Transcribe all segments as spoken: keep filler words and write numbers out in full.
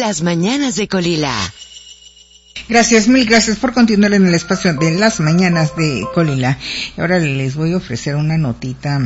Las mañanas de Colila. Gracias, mil gracias por continuar en el espacio de Las mañanas de Colila. Ahora les voy a ofrecer una notita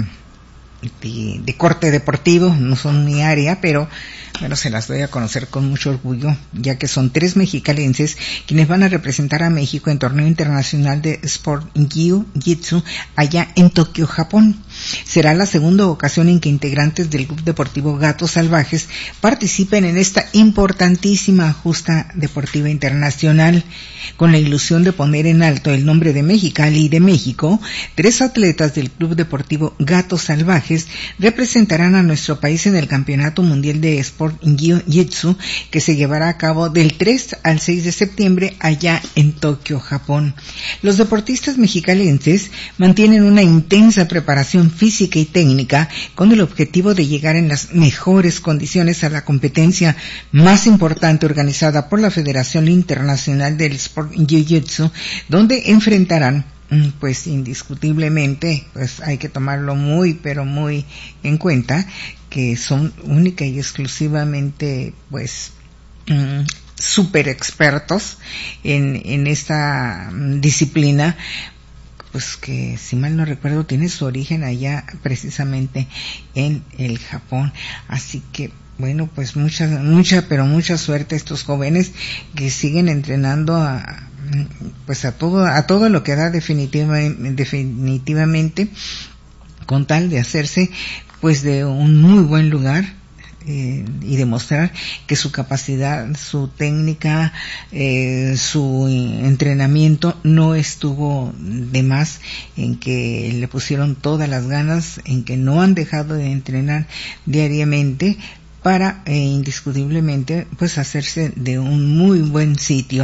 de, de corte deportivo, no son mi área, pero bueno, se las doy a conocer con mucho orgullo, ya que son tres mexicalenses quienes van a representar a México en torneo internacional de Sport Jiu-Jitsu allá en Tokio, Japón. Será la segunda ocasión en que integrantes del Club Deportivo Gatos Salvajes participen en esta importantísima justa deportiva internacional. Con la ilusión de poner en alto el nombre de Mexicali y de México, tres atletas del Club Deportivo Gatos Salvajes representarán a nuestro país en el Campeonato Mundial de Sport Jiu-Jitsu, que se llevará a cabo del tres al seis de septiembre allá en Tokio, Japón. Los deportistas mexicalenses mantienen una intensa preparación física y técnica con el objetivo de llegar en las mejores condiciones a la competencia más importante organizada por la Federación Internacional del Sport Jiu-Jitsu, donde enfrentarán, pues indiscutiblemente, pues hay que tomarlo muy pero muy en cuenta, que son única y exclusivamente pues um, super expertos en, en esta disciplina, pues que si mal no recuerdo tiene su origen allá precisamente en el Japón. Así que bueno, pues mucha, mucha, pero mucha suerte a estos jóvenes que siguen entrenando a, pues a todo, a todo lo que da definitiva, definitivamente, con tal de hacerse, pues de un muy buen lugar, eh, y demostrar que su capacidad, su técnica, eh, su entrenamiento no estuvo de más, en que le pusieron todas las ganas, en que no han dejado de entrenar diariamente, para eh, indiscutiblemente pues hacerse de un muy buen sitio.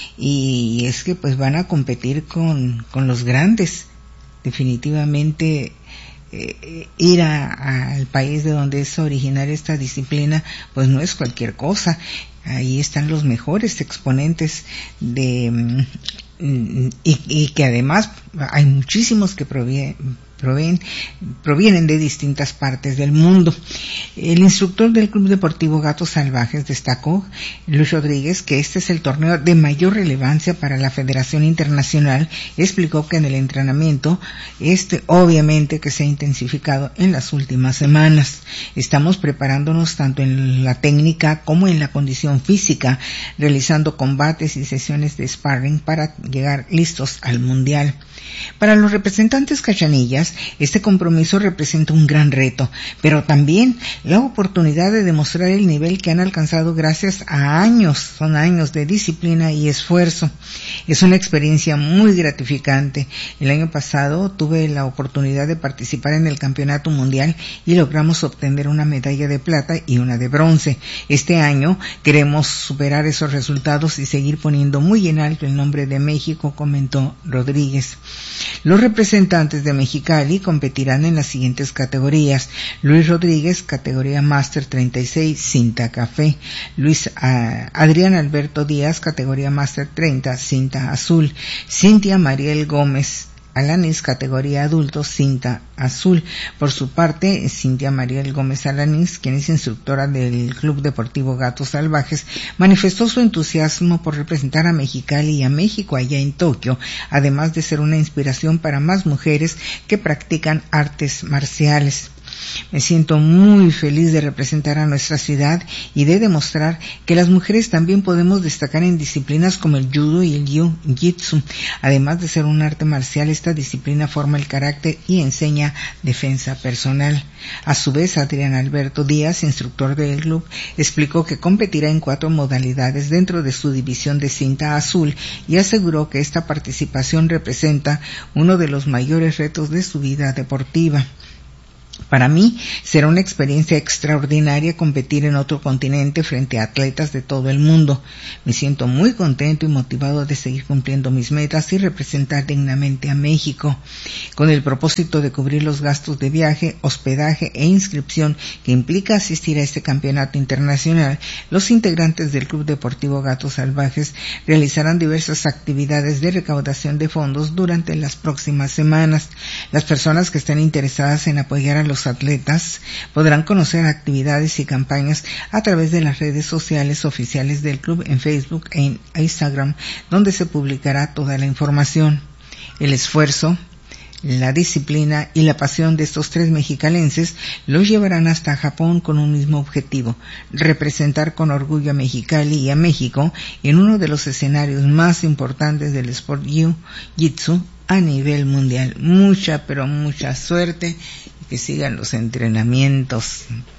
Y es que pues van a competir con, con los grandes. Definitivamente eh, ir al país de donde es originaria esta disciplina pues no es cualquier cosa. Ahí están los mejores exponentes de y, y que además hay muchísimos que provienen Provien, provienen de distintas partes del mundo. El instructor del Club Deportivo Gatos Salvajes destacó, Luis Rodríguez, que este es el torneo de mayor relevancia para la Federación Internacional. Explicó que en el entrenamiento, este obviamente que se ha intensificado en las últimas semanas. Estamos preparándonos tanto en la técnica como en la condición física, realizando combates y sesiones de sparring para llegar listos al Mundial. Para los representantes cachanillas, este compromiso representa un gran reto, pero también la oportunidad de demostrar el nivel que han alcanzado gracias a años, son años de disciplina y esfuerzo. Es una experiencia muy gratificante. El año pasado tuve la oportunidad de participar en el Campeonato Mundial y logramos obtener una medalla de plata y una de bronce. Este año queremos superar esos resultados y seguir poniendo muy en alto el nombre de México, comentó Rodríguez. Los representantes de Mexicali competirán en las siguientes categorías: Luis Rodríguez, categoría Máster treinta y seis, cinta café; Luis uh, Adrián Alberto Díaz, categoría Máster treinta, cinta azul; Cintia Mariel Gómez Alanis, categoría adulto, cinta azul. Por su parte, Cintia Mariel Gómez Alanis, quien es instructora del Club Deportivo Gatos Salvajes, manifestó su entusiasmo por representar a Mexicali y a México allá en Tokio, además de ser una inspiración para más mujeres que practican artes marciales. Me siento muy feliz de representar a nuestra ciudad y de demostrar que las mujeres también podemos destacar en disciplinas como el judo y el jiu-jitsu. Además de ser un arte marcial, esta disciplina forma el carácter y enseña defensa personal. A su vez, Adrián Alberto Díaz, instructor del club, explicó que competirá en cuatro modalidades dentro de su división de cinta azul y aseguró que esta participación representa uno de los mayores retos de su vida deportiva. Para mí será una experiencia extraordinaria competir en otro continente frente a atletas de todo el mundo. Me siento muy contento y motivado de seguir cumpliendo mis metas y representar dignamente a México, con el propósito de cubrir los gastos de viaje, hospedaje e inscripción que implica asistir a este campeonato internacional. Los integrantes del Club Deportivo Gatos Salvajes realizarán diversas actividades de recaudación de fondos durante las próximas semanas. Las personas que estén interesadas en apoyar a los los atletas podrán conocer actividades y campañas a través de las redes sociales oficiales del club en Facebook e en Instagram, donde se publicará toda la información. El esfuerzo, la disciplina y la pasión de estos tres mexicalenses los llevarán hasta Japón con un mismo objetivo: representar con orgullo a Mexicali y a México en uno de los escenarios más importantes del Sport Jiu-Jitsu a nivel mundial. Mucha, pero mucha suerte y que sigan los entrenamientos.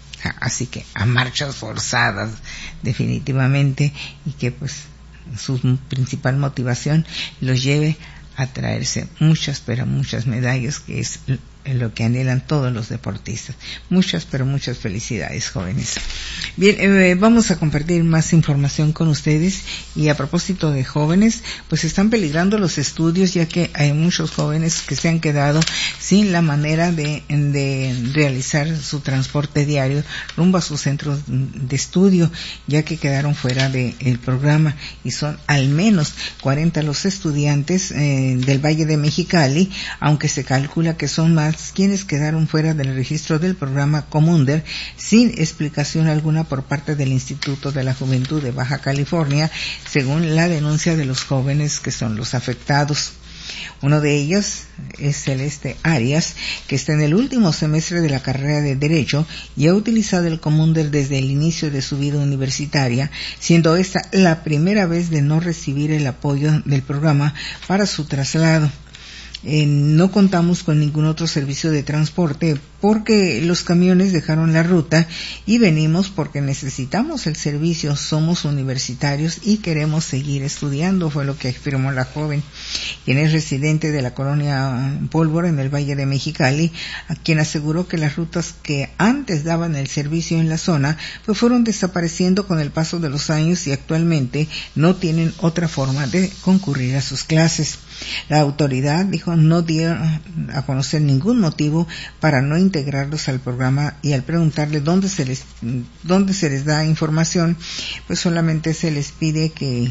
Así que a marchas forzadas, definitivamente, y que pues su principal motivación los lleve a traerse muchas, pero muchas medallas, que es lo que anhelan todos los deportistas. Muchas, pero muchas felicidades, jóvenes. Bien, eh, vamos a compartir más información con ustedes. Y a propósito de jóvenes, pues están peligrando los estudios, ya que hay muchos jóvenes que se han quedado sin la manera de, de realizar su transporte diario rumbo a sus centros de estudio, ya que quedaron fuera del programa, y son al menos cuarenta los estudiantes eh, del Valle de Mexicali, aunque se calcula que son más quienes quedaron fuera del registro del programa Comunder sin explicación alguna por parte del Instituto de la Juventud de Baja California, según la denuncia de los jóvenes que son los afectados. Uno de ellos es Celeste Arias, que está en el último semestre de la carrera de Derecho y ha utilizado el Comunder desde el inicio de su vida universitaria, siendo esta la primera vez de no recibir el apoyo del programa para su traslado. Eh, no contamos con ningún otro servicio de transporte porque los camiones dejaron la ruta y venimos porque necesitamos el servicio. Somos universitarios y queremos seguir estudiando, fue lo que afirmó la joven, quien es residente de la colonia Pólvora en el Valle de Mexicali, a quien aseguró que las rutas que antes daban el servicio en la zona pues fueron desapareciendo con el paso de los años y actualmente no tienen otra forma de concurrir a sus clases. La autoridad, dijo, no dio a conocer ningún motivo para no integrarlos al programa, y al preguntarle dónde se les dónde se les da información, pues solamente se les pide que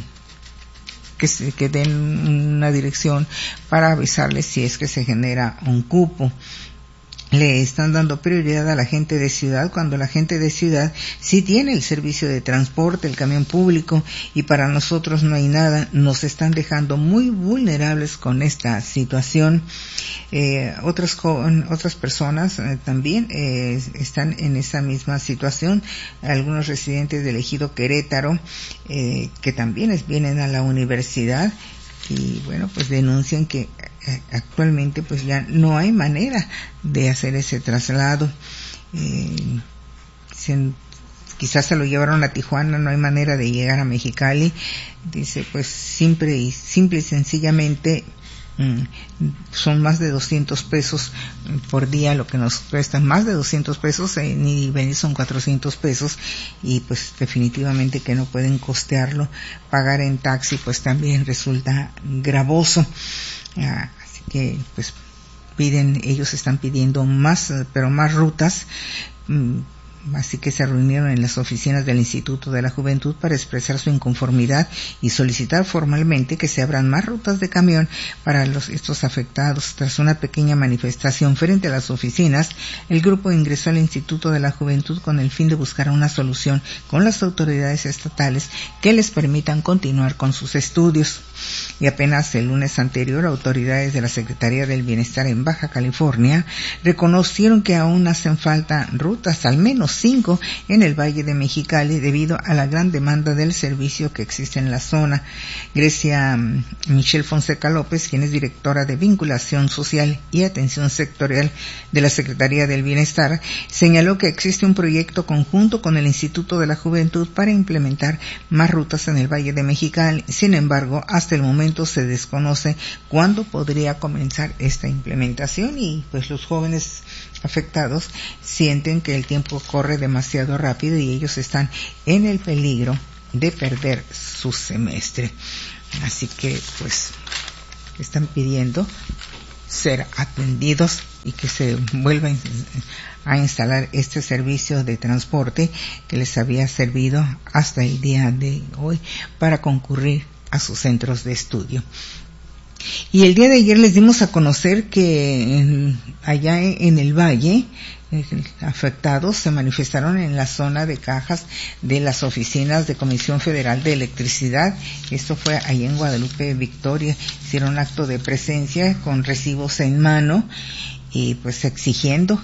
que, se, que den una dirección para avisarles si es que se genera un cupo. Le están dando prioridad a la gente de ciudad, cuando la gente de ciudad sí tiene el servicio de transporte, el camión público, y para nosotros no hay nada. Nos están dejando muy vulnerables con esta situación. Eh, otras otras personas eh, también eh, están en esa misma situación. Algunos residentes del ejido Querétaro eh, que también es, vienen a la universidad, y bueno, pues denuncian que actualmente pues ya no hay manera de hacer ese traslado. Eh, se, quizás se lo llevaron a Tijuana, no hay manera de llegar a Mexicali. Dice, pues simple y simple y sencillamente mm, son más de doscientos pesos por día lo que nos cuestan, más de doscientos pesos, eh, ni venir son cuatrocientos pesos, y pues definitivamente que no pueden costearlo. Pagar en taxi pues también resulta gravoso. Ah, así que pues piden, ellos están pidiendo más, pero más rutas. Mm, Así que se reunieron en las oficinas del Instituto de la Juventud para expresar su inconformidad y solicitar formalmente que se abran más rutas de camión para los, estos afectados. Tras una pequeña manifestación frente a las oficinas, el grupo ingresó al Instituto de la Juventud con el fin de buscar una solución con las autoridades estatales que les permitan continuar con sus estudios. Y apenas el lunes anterior, autoridades de la Secretaría del Bienestar en Baja California reconocieron que aún hacen falta rutas, al menos cinco, en el Valle de Mexicali debido a la gran demanda del servicio que existe en la zona. Grecia Michelle Fonseca López, quien es directora de Vinculación Social y Atención Sectorial de la Secretaría del Bienestar, señaló que existe un proyecto conjunto con el Instituto de la Juventud para implementar más rutas en el Valle de Mexicali. Sin embargo, hasta el momento se desconoce cuándo podría comenzar esta implementación, y pues los jóvenes afectados sienten que el tiempo corre demasiado rápido y ellos están en el peligro de perder su semestre. Así que pues están pidiendo ser atendidos y que se vuelva a instalar este servicio de transporte que les había servido hasta el día de hoy para concurrir a sus centros de estudio. Y el día de ayer les dimos a conocer que allá en el Valle afectados se manifestaron en la zona de cajas de las oficinas de Comisión Federal de Electricidad. Esto fue ahí en Guadalupe Victoria. Hicieron acto de presencia con recibos en mano y pues exigiendo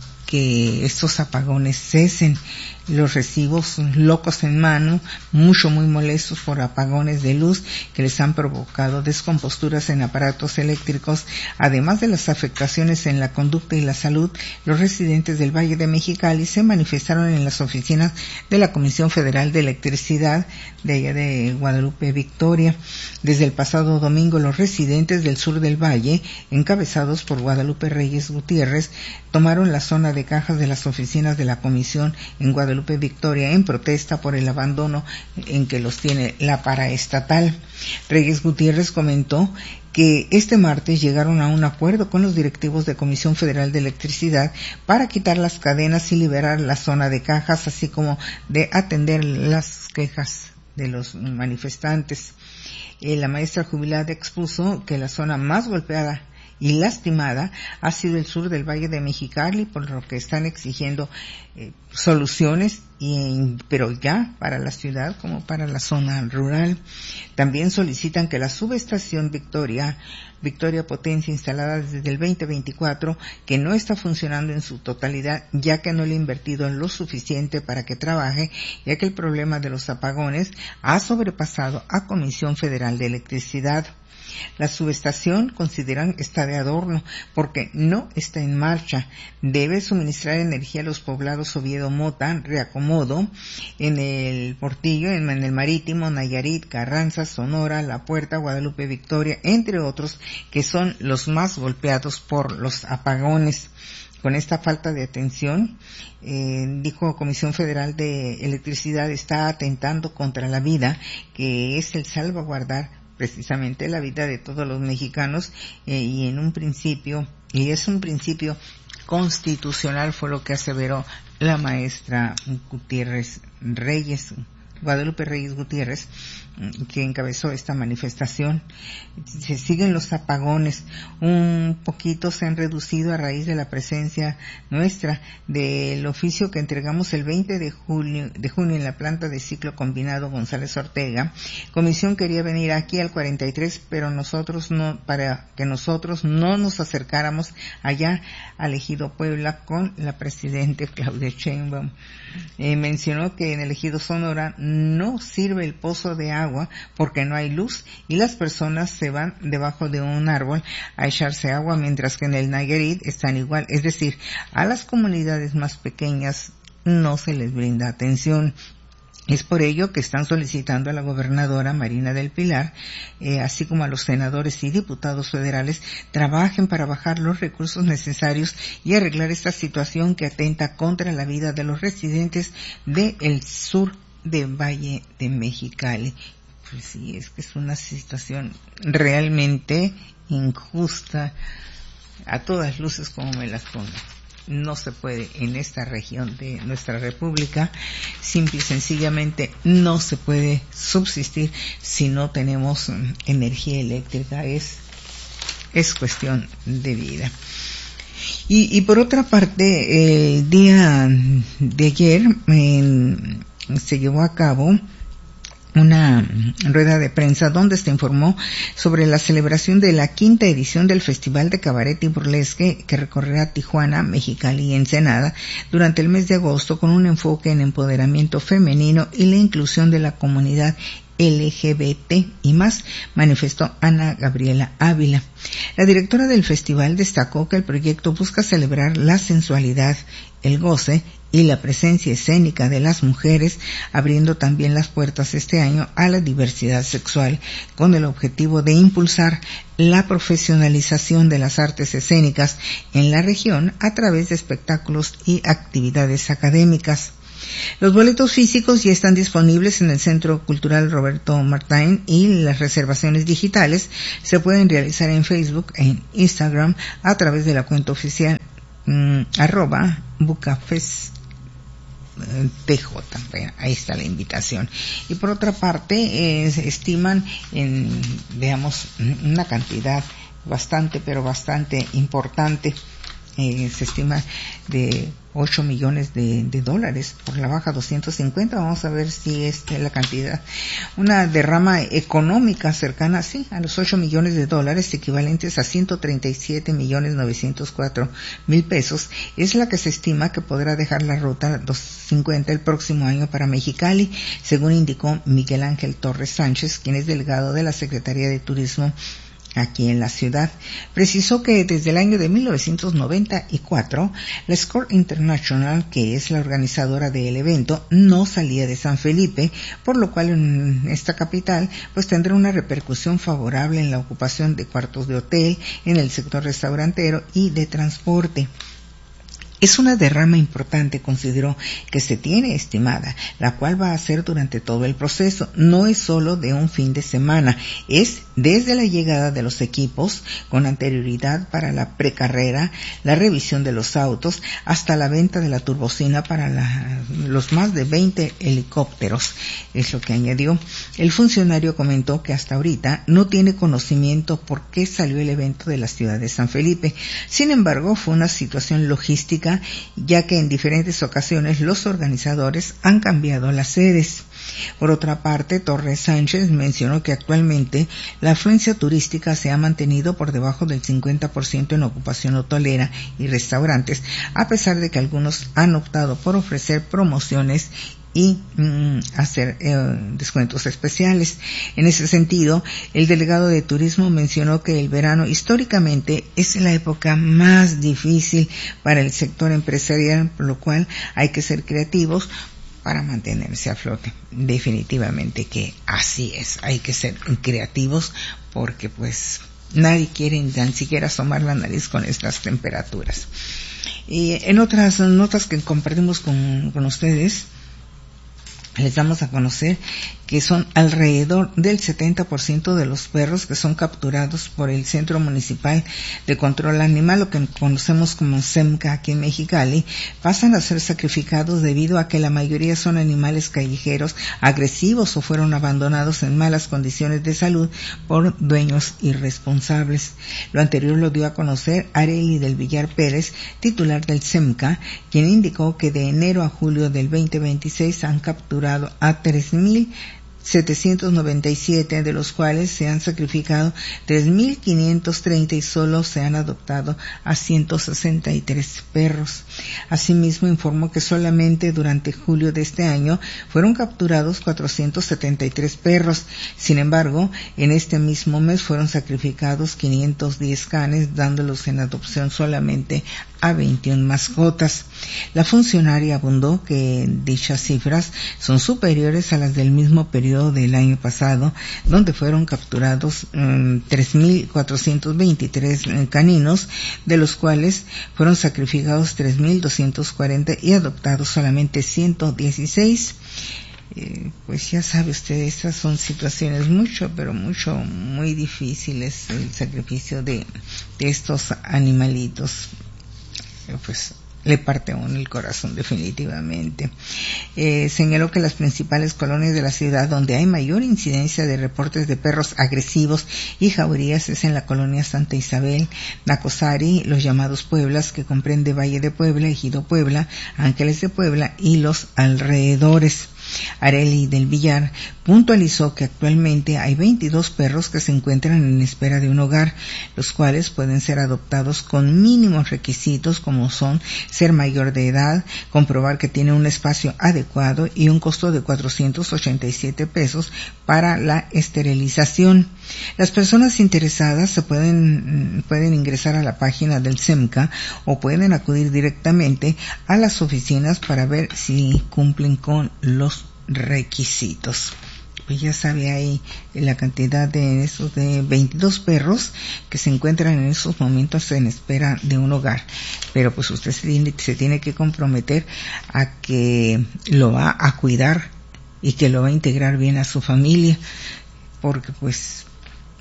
que estos apagones cesen. Los recibos locos en mano, mucho muy molestos por apagones de luz que les han provocado descomposturas en aparatos eléctricos, además de las afectaciones en la conducta y la salud. Los residentes del Valle de Mexicali se manifestaron en las oficinas de la Comisión Federal de Electricidad de allá de Guadalupe Victoria. Desde el pasado domingo, los residentes del sur del Valle, encabezados por Guadalupe Reyes Gutiérrez, tomaron la zona de cajas de las oficinas de la Comisión en Guadalupe Victoria en protesta por el abandono en que los tiene la paraestatal. Reyes Gutiérrez comentó que este martes llegaron a un acuerdo con los directivos de Comisión Federal de Electricidad para quitar las cadenas y liberar la zona de cajas, así como de atender las quejas de los manifestantes. Eh, la maestra jubilada expuso que la zona más golpeada y lastimada ha sido el sur del Valle de Mexicali, por lo que están exigiendo eh, soluciones, y, pero ya para la ciudad como para la zona rural. También solicitan que la subestación Victoria, Victoria Potencia, instalada desde el veinte veinticuatro, que no está funcionando en su totalidad, ya que no le ha invertido en lo suficiente para que trabaje, ya que el problema de los apagones ha sobrepasado a Comisión Federal de Electricidad. La subestación, consideran, está de adorno porque no está en marcha. Debe suministrar energía a los poblados Oviedo Mota, Reacomodo, en el Portillo, en, en el Marítimo, Nayarit, Carranza, Sonora, La Puerta, Guadalupe Victoria, entre otros, que son los más golpeados por los apagones. Con esta falta de atención, eh, dijo Comisión Federal de Electricidad, está atentando contra la vida, que es el salvaguardar precisamente la vida de todos los mexicanos, eh, y en un principio, y es un principio constitucional, fue lo que aseveró la maestra Gutiérrez Reyes, Guadalupe Reyes Gutiérrez, que encabezó esta manifestación. Se siguen los apagones, un poquito se han reducido a raíz de la presencia nuestra del oficio que entregamos el veinte de junio, de junio en la planta de ciclo combinado González Ortega. Comisión quería venir aquí al cuarenta y tres, pero nosotros no, para que nosotros no nos acercáramos allá al Ejido Puebla con la presidente Claudia Sheinbaum. Eh, mencionó que en el Ejido Sonora no sirve el pozo de agua porque no hay luz y las personas se van debajo de un árbol a echarse agua, mientras que en el Nayarit están igual. Es decir, a las comunidades más pequeñas no se les brinda atención. Es por ello que están solicitando a la gobernadora Marina del Pilar, eh, así como a los senadores y diputados federales, trabajen para bajar los recursos necesarios y arreglar esta situación que atenta contra la vida de los residentes del sur de Valle de Mexicali. Pues sí, es que es una situación realmente injusta a todas luces, como me las pongo. No se puede en esta región de nuestra república, simple y sencillamente no se puede subsistir si no tenemos energía eléctrica. Es, es cuestión de vida. Y, y por otra parte, el día de ayer eh, se llevó a cabo una rueda de prensa donde se informó sobre la celebración de la quinta edición del Festival de Cabaret y Burlesque, que recorrerá Tijuana, Mexicali y Ensenada durante el mes de agosto, con un enfoque en empoderamiento femenino y la inclusión de la comunidad L G B T y más, manifestó Ana Gabriela Ávila. La directora del festival destacó que el proyecto busca celebrar la sensualidad, el goce y la presencia escénica de las mujeres, abriendo también las puertas este año a la diversidad sexual, con el objetivo de impulsar la profesionalización de las artes escénicas en la región a través de espectáculos y actividades académicas. Los boletos físicos ya están disponibles en el Centro Cultural Roberto Martín y las reservaciones digitales se pueden realizar en Facebook e en Instagram a través de la cuenta oficial mmm, arroba bucafest T J. Bueno, ahí está la invitación. Y por otra parte, eh, se estiman en, veamos, una cantidad bastante, pero bastante importante eh, se estima de ocho millones de, de dólares, por la baja doscientos cincuenta. Vamos a ver si esta es la cantidad. Una derrama económica cercana, sí, a los ocho millones de dólares, equivalentes a ciento treinta y siete millones novecientos cuatro mil pesos, es la que se estima que podrá dejar la ruta doscientos cincuenta el próximo año para Mexicali, según indicó Miguel Ángel Torres Sánchez, quien es delegado de la Secretaría de Turismo aquí en la ciudad. Precisó que desde el año de mil novecientos noventa y cuatro, la Score International, que es la organizadora del evento, no salía de San Felipe, por lo cual en esta capital pues tendrá una repercusión favorable en la ocupación de cuartos de hotel, en el sector restaurantero y de transporte. Es una derrama importante, consideró, que se tiene estimada, la cual va a ser durante todo el proceso. No es solo de un fin de semana, es desde la llegada de los equipos con anterioridad para la precarrera, la revisión de los autos, hasta la venta de la turbocina para la, los más de veinte helicópteros, es lo que añadió. El funcionario comentó que hasta ahorita no tiene conocimiento por qué salió el evento de la ciudad de San Felipe. Sin embargo, fue una situación logística, ya que en diferentes ocasiones los organizadores han cambiado las sedes. Por otra parte, Torres Sánchez mencionó que actualmente la afluencia turística se ha mantenido por debajo del cincuenta por ciento en ocupación hotelera y restaurantes, a pesar de que algunos han optado por ofrecer promociones y mm, hacer eh, descuentos especiales. En ese sentido, el delegado de turismo mencionó que el verano históricamente es la época más difícil para el sector empresarial, por lo cual hay que ser creativos para mantenerse a flote. Definitivamente que así es, hay que ser creativos porque pues nadie quiere ni tan siquiera asomar la nariz con estas temperaturas. Y en otras notas que compartimos con, con ustedes, les damos a conocer que son alrededor del setenta por ciento de los perros que son capturados por el Centro Municipal de Control Animal, lo que conocemos como SEMCA aquí en Mexicali, pasan a ser sacrificados debido a que la mayoría son animales callejeros, agresivos o fueron abandonados en malas condiciones de salud por dueños irresponsables. Lo anterior lo dio a conocer Arely del Villar Pérez, titular del SEMCA, quien indicó que de enero a julio del veinte veintiséis han capturado a tres mil setecientos noventa y siete, de los cuales se han sacrificado tres mil quinientos treinta y solo se han adoptado a ciento sesenta y tres perros. Asimismo, informó que solamente durante julio de este año fueron capturados cuatrocientos setenta y tres perros. Sin embargo, en este mismo mes fueron sacrificados quinientos diez canes, dándolos en adopción solamente a veintiuna mascotas. La funcionaria abundó que dichas cifras son superiores a las del mismo periodo del año pasado, donde fueron capturados um, tres mil cuatrocientos veintitrés caninos, de los cuales fueron sacrificados tres mil doscientos cuarenta y adoptados solamente ciento dieciséis. Eh, pues ya sabe usted, estas son situaciones mucho, pero mucho, muy difíciles, el sacrificio de, de estos animalitos. Pues le parte a uno el corazón definitivamente. Eh, señaló que las principales colonias de la ciudad donde hay mayor incidencia de reportes de perros agresivos y jaurías es en la colonia Santa Isabel, Nacosari, los llamados Pueblas, que comprende Valle de Puebla, Ejido Puebla, Ángeles de Puebla y los alrededores. Arely del Villar puntualizó que actualmente hay veintidós perros que se encuentran en espera de un hogar, los cuales pueden ser adoptados con mínimos requisitos como son ser mayor de edad, comprobar que tiene un espacio adecuado y un costo de cuatrocientos ochenta y siete pesos para la esterilización. Las personas interesadas se pueden, pueden ingresar a la página del SEMCA o pueden acudir directamente a las oficinas para ver si cumplen con los requisitos. Pues ya sabe ahí la cantidad de esos de veintidós perros que se encuentran en esos momentos en espera de un hogar. Pero pues usted se tiene, se tiene que comprometer a que lo va a cuidar y que lo va a integrar bien a su familia, porque pues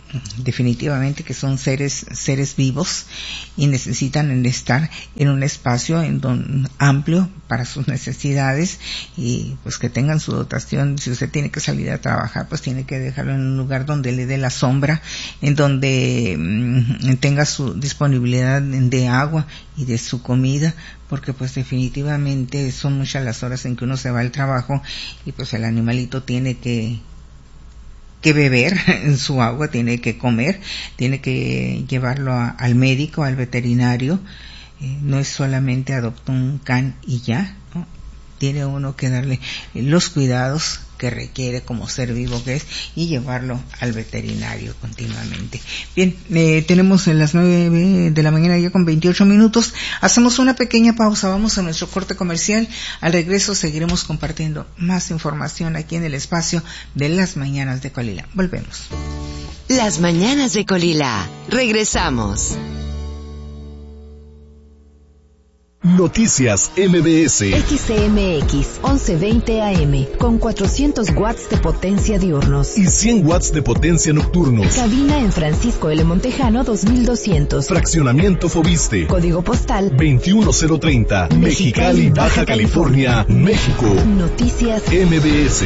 definitivamente que son seres seres vivos y necesitan estar en un espacio en don, amplio para sus necesidades y pues que tengan su dotación. Si usted tiene que salir a trabajar, pues tiene que dejarlo en un lugar donde le dé la sombra, en donde mmm, tenga su disponibilidad de agua y de su comida, porque pues definitivamente son muchas las horas en que uno se va al trabajo y pues el animalito tiene que que beber en su agua, tiene que comer, tiene que llevarlo a, al médico, al veterinario. Eh, no es solamente adopta un can y ya, ¿no? Tiene uno que darle los cuidados que requiere como ser vivo que es y llevarlo al veterinario continuamente. Bien, eh, tenemos en las nueve de la mañana ya con veintiocho minutos. Hacemos una pequeña pausa, vamos a nuestro corte comercial. Al regreso seguiremos compartiendo más información aquí en el espacio de Las Mañanas de Colila. Volvemos. Las Mañanas de Colila. Regresamos. Noticias M B S. X C M X once veinte A M con cuatrocientos watts de potencia diurnos y cien watts de potencia nocturnos. Cabina en Francisco L. Montejano dos mil doscientos. Fraccionamiento Fobiste. Código postal veintiuno cero treinta. Mexicali, Baja California, México. Noticias M B S.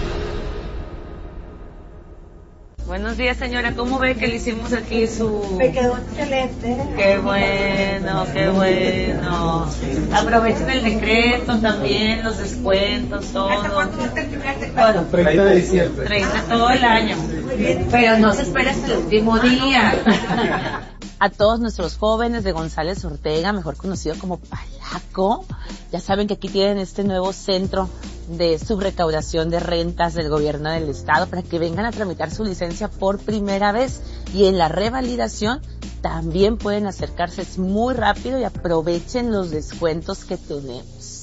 Buenos días, señora. ¿Cómo ve que le hicimos aquí su...? Me quedó excelente. Qué bueno, qué bueno. Aprovechen el decreto también, los descuentos, todo. ¿Hasta cuándo va a terminar de Bueno, treinta de diciembre. treinta todo el año. Muy bien. Pero no se espera hasta el último día. A todos nuestros jóvenes de González Ortega, mejor conocido como Palaco, ya saben que aquí tienen este nuevo centro de subrecaudación de rentas del gobierno del estado para que vengan a tramitar su licencia por primera vez, y en la revalidación también pueden acercarse, es muy rápido y aprovechen los descuentos que tenemos.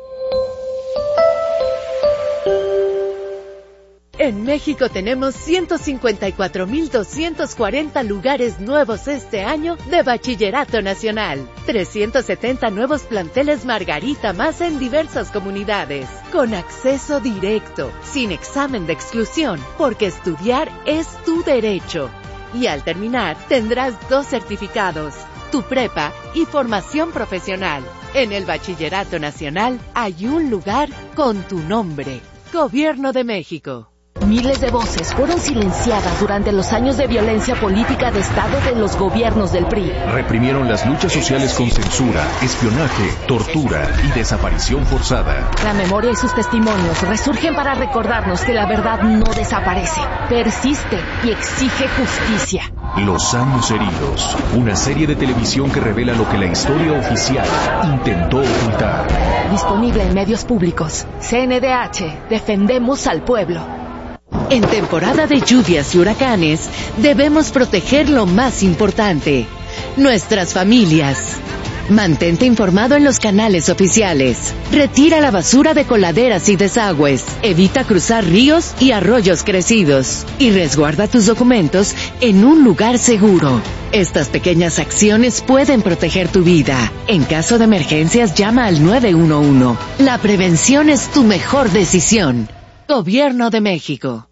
En México tenemos ciento cincuenta y cuatro mil doscientos cuarenta lugares nuevos este año de Bachillerato Nacional. trescientos setenta nuevos planteles Margarita más en diversas comunidades. Con acceso directo, sin examen de exclusión, porque estudiar es tu derecho. Y al terminar, tendrás dos certificados, tu prepa y formación profesional. En el Bachillerato Nacional hay un lugar con tu nombre. Gobierno de México. Miles de voces fueron silenciadas durante los años de violencia política de Estado de los gobiernos del P R I. Reprimieron las luchas sociales con censura, espionaje, tortura y desaparición forzada. La memoria y sus testimonios resurgen para recordarnos que la verdad no desaparece, persiste y exige justicia. Los años heridos, una serie de televisión que revela lo que la historia oficial intentó ocultar. Disponible en medios públicos. C N D H, defendemos al pueblo. En temporada de lluvias y huracanes, debemos proteger lo más importante, nuestras familias. Mantente informado en los canales oficiales. Retira la basura de coladeras y desagües. Evita cruzar ríos y arroyos crecidos. Y resguarda tus documentos en un lugar seguro. Estas pequeñas acciones pueden proteger tu vida. En caso de emergencias, llama al nueve uno uno. La prevención es tu mejor decisión. Gobierno de México.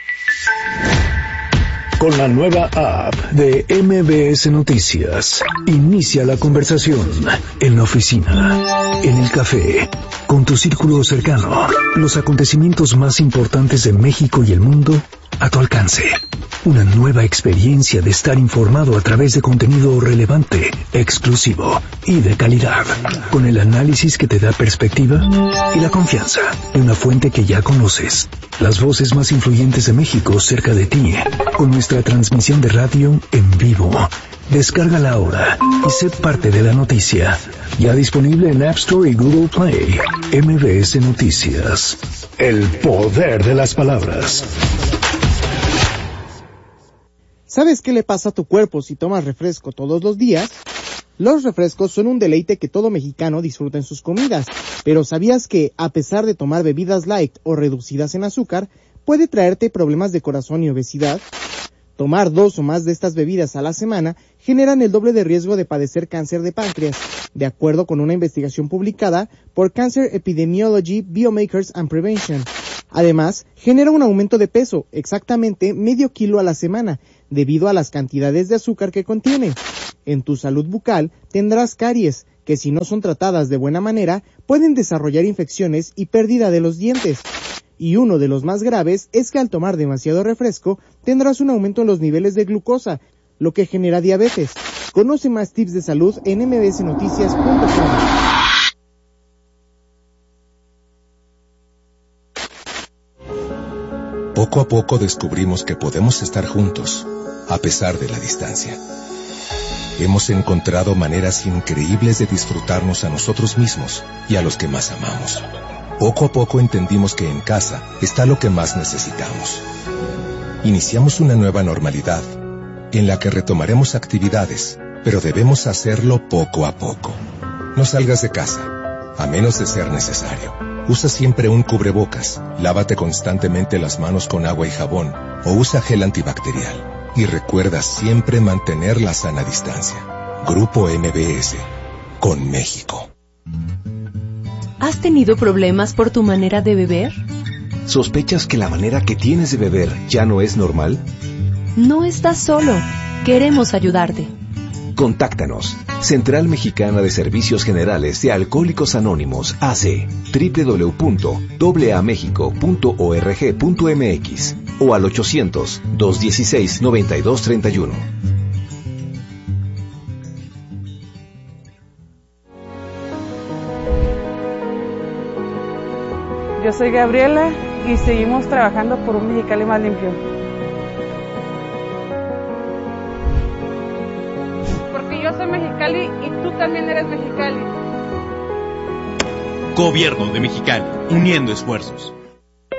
Con la nueva app de M B S Noticias, inicia la conversación en la oficina, en el café, con tu círculo cercano. Los acontecimientos más importantes de México y el mundo a tu alcance. Una nueva experiencia de estar informado a través de contenido relevante, exclusivo y de calidad, con el análisis que te da perspectiva y la confianza de una fuente que ya conoces. Las voces más influyentes de México cerca de ti, con nuestra transmisión de radio en vivo. Descárgala ahora y sé parte de la noticia. Ya disponible en App Store y Google Play. M B S Noticias. El poder de las palabras. ¿Sabes qué le pasa a tu cuerpo si tomas refresco todos los días? Los refrescos son un deleite que todo mexicano disfruta en sus comidas, pero ¿sabías que, a pesar de tomar bebidas light o reducidas en azúcar, puede traerte problemas de corazón y obesidad? Tomar dos o más de estas bebidas a la semana generan el doble de riesgo de padecer cáncer de páncreas, de acuerdo con una investigación publicada por Cancer Epidemiology, Biomarkers and Prevention. Además, genera un aumento de peso, exactamente medio kilo a la semana, debido a las cantidades de azúcar que contiene. En tu salud bucal tendrás caries, que si no son tratadas de buena manera, pueden desarrollar infecciones y pérdida de los dientes. Y uno de los más graves es que al tomar demasiado refresco, tendrás un aumento en los niveles de glucosa, lo que genera diabetes. Conoce más tips de salud en m b s noticias punto com. Poco a poco descubrimos que podemos estar juntos, a pesar de la distancia. Hemos encontrado maneras increíbles de disfrutarnos a nosotros mismos y a los que más amamos. Poco a poco entendimos que en casa está lo que más necesitamos. Iniciamos una nueva normalidad, en la que retomaremos actividades, pero debemos hacerlo poco a poco. No salgas de casa, a menos de ser necesario. Usa siempre un cubrebocas, lávate constantemente las manos con agua y jabón, o usa gel antibacterial. Y recuerda siempre mantener la sana distancia. Grupo M B S, con México. ¿Has tenido problemas por tu manera de beber? ¿Sospechas que la manera que tienes de beber ya no es normal? No estás solo. Queremos ayudarte. Contáctanos. Central Mexicana de Servicios Generales de Alcohólicos Anónimos, A C, doble u doble u doble u punto a a mexico punto org punto m x o al ochocientos, dos dieciséis, noventa y dos treinta y uno. Yo soy Gabriela y seguimos trabajando por un Mexicali más limpio. Porque yo soy Mexicali y tú también eres Mexicali. Gobierno de Mexicali, uniendo esfuerzos.